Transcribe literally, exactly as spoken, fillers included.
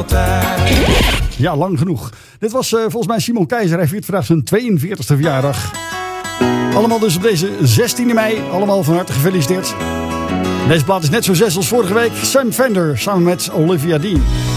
altijd. Ja, lang genoeg. Dit was uh, volgens mij Simon Keizer. Hij viert vandaag zijn tweeënveertigste verjaardag. Allemaal dus op deze zestiende mei. Allemaal van harte gefeliciteerd. Deze plaat is net zo zes als vorige week. Sam Fender samen met Olivia Dean.